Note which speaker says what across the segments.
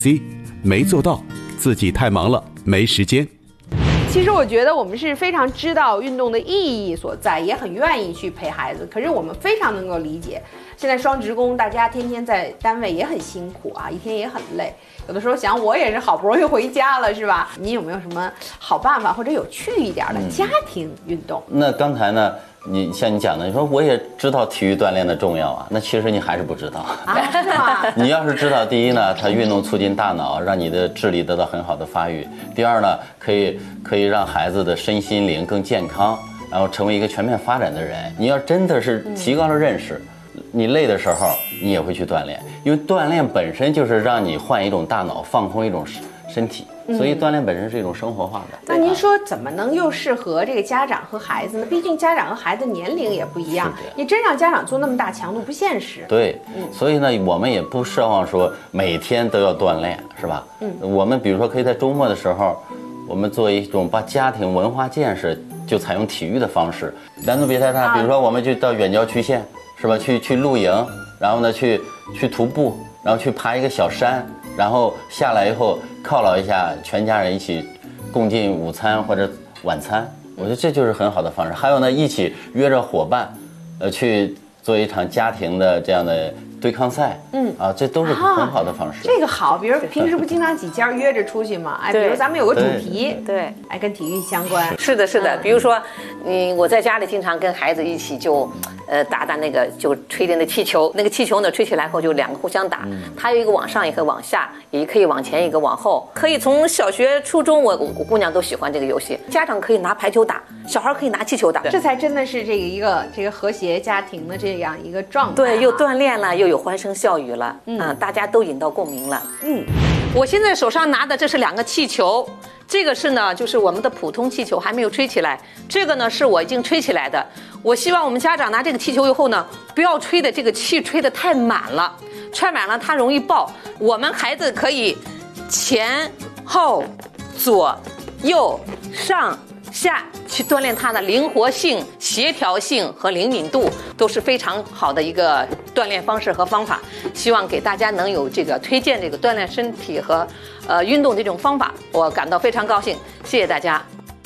Speaker 1: C 没做到，自己太忙了，没时间。
Speaker 2: 其实我觉得我们是非常知道运动的意义所在，也很愿意去陪孩子。可是我们非常能够理解，现在双职工，大家天天在单位也很辛苦啊，一天也很累。有的时候想，我也是好不容易回家了，是吧？你有没有什么好办法，或者有趣一点的家庭运动？
Speaker 3: 那刚才呢？像你讲的，你说我也知道体育锻炼的重要啊，那其实你还是不知道
Speaker 2: 啊，是吗？
Speaker 3: 你要是知道，第一呢，它运动促进大脑，让你的智力得到很好的发育；第二呢，可以让孩子的身心灵更健康，然后成为一个全面发展的人。你要真的是提高了认识，你累的时候你也会去锻炼，因为锻炼本身就是让你换一种大脑，放空一种身体。所以锻炼本身是一种生活化的。
Speaker 2: 那您说怎么能又适合这个家长和孩子呢？毕竟家长和孩子年龄也不一样，你真让家长做那么大强度不现实。
Speaker 3: 对，所以呢，我们也不奢望说每天都要锻炼，是吧？我们比如说可以在周末的时候，我们做一种把家庭文化建设就采用体育的方式，难度别太大。比如说我们就到远郊区县，是吧？去露营，然后呢去徒步，然后去爬一个小山。然后下来以后犒劳一下全家人，一起共进午餐或者晚餐，我觉得这就是很好的方式。还有呢，一起约着伙伴，去做一场家庭的这样的对抗赛，这都是很好的方式。
Speaker 2: 这个好，比如平时不经常几家约着出去嘛？哎，比如咱们有个主题，
Speaker 4: 对，
Speaker 2: 哎，跟体育相关。
Speaker 4: 是的，是的。比如说，我在家里经常跟孩子一起就，打那个就吹的那气球，那个气球呢吹起来后就两个互相打，它有一个往上，一个往下，也可以往前，一个往后，可以从小学、初中，我姑娘都喜欢这个游戏。家长可以拿排球打，小孩可以拿气球打，
Speaker 2: 这才真的是这个和谐家庭的这样一个状态。
Speaker 4: 对，又锻炼了，又有欢声笑语了，大家都引到共鸣了。我现在手上拿的这是两个气球。这个是呢，就是我们的普通气球还没有吹起来，这个呢是我已经吹起来的。我希望我们家长拿这个气球以后呢，不要吹的这个气吹得太满了，吹满了它容易爆。我们孩子可以前后左右上下去锻炼他的灵活性、协调性和灵敏度，都是非常好的一个锻炼方式和方法。希望给大家能有这个推荐这个锻炼身体和运动的这种方法，我感到非常高兴。谢谢大家。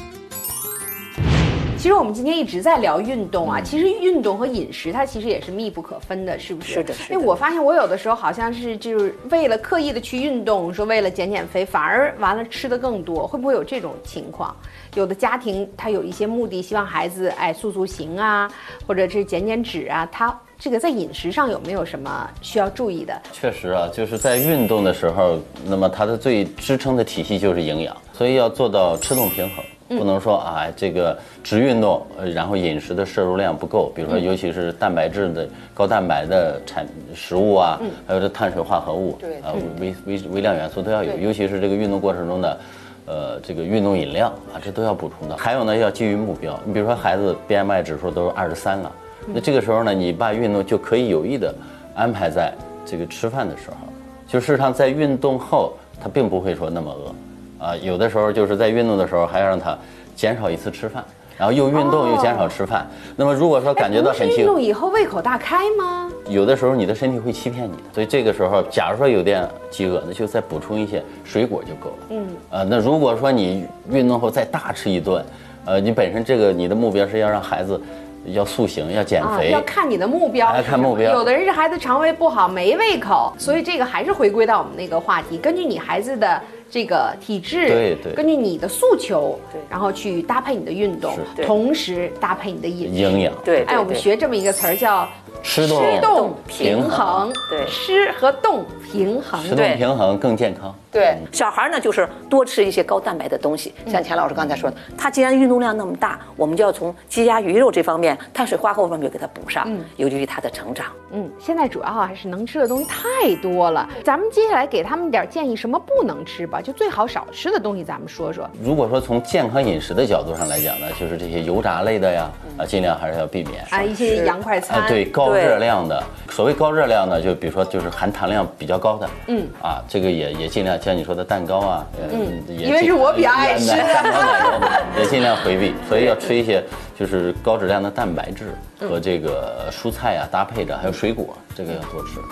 Speaker 2: 其实我们今天一直在聊运动啊，其实运动和饮食它其实也是密不可分的，是不是？
Speaker 4: 是的，是的。
Speaker 2: 因为我发现我有的时候好像是就是为了刻意的去运动，说为了减肥，反而完了吃的更多，会不会有这种情况？有的家庭他有一些目的，希望孩子塑形啊，或者是减脂啊，他这个在饮食上有没有什么需要注意的？
Speaker 3: 确实啊，就是在运动的时候，那么它的最支撑的体系就是营养，所以要做到吃动平衡。不能说这个只运动，然后饮食的摄入量不够，比如说尤其是蛋白质的高蛋白的食物啊，还有这碳水化合物，微量元素都要有，尤其是这个运动过程中的这个运动饮料这都要补充的。还有呢，要基于目标，你比如说孩子 BMI 指数都是23了，那这个时候呢，你把运动就可以有意的安排在这个吃饭的时候，就事实上在运动后他并不会说那么饿。有的时候就是在运动的时候还要让他减少一次吃饭，然后又运动又减少吃饭。那么如果说感觉到很
Speaker 2: 运动以后胃口大开吗？
Speaker 3: 有的时候你的身体会欺骗你的，所以这个时候假如说有点饥饿，那就再补充一些水果就够了。那如果说你运动后再大吃一顿，你本身这个你的目标是要让孩子要塑形，要减肥，
Speaker 2: 要看你的目标，
Speaker 3: 还要看目标。
Speaker 2: 有的人是孩子肠胃不好没胃口，所以这个还是回归到我们那个话题，根据你孩子的这个体质，
Speaker 3: 对，
Speaker 2: 根据你的诉求，然后去搭配你的运动，同时搭配你的
Speaker 3: 营养。
Speaker 4: 对，
Speaker 2: 我们学这么一个词儿叫
Speaker 3: 吃动平衡，
Speaker 2: 对，吃和动平衡，
Speaker 3: 吃动平衡更健康。
Speaker 4: 对，小孩呢就是多吃一些高蛋白的东西，像钱老师刚才说的，他既然运动量那么大，我们就要从鸡鸭鱼肉这方面、碳水化合物方面给他补上，有利于他的成长。
Speaker 2: 现在主要还是能吃的东西太多了，咱们接下来给他们点建议，什么不能吃吧，就最好少吃的东西，咱们说说。
Speaker 3: 如果说从健康饮食的角度上来讲呢，就是这些油炸类的呀，尽量还是要避免
Speaker 2: 一些洋快餐，
Speaker 3: 对，高热量的。所谓高热量呢，就比如说就是含糖量比较高的，这个也尽量像你说的蛋糕啊，
Speaker 2: 因为是我比较爱吃
Speaker 3: 蛋糕奶油也尽量回避，所以要吃一些就是高质量的蛋白质和这个蔬菜啊搭配着，还有水果，这个要多吃。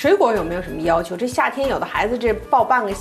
Speaker 2: 水果有没有什么要求？这夏天有的孩子这抱半个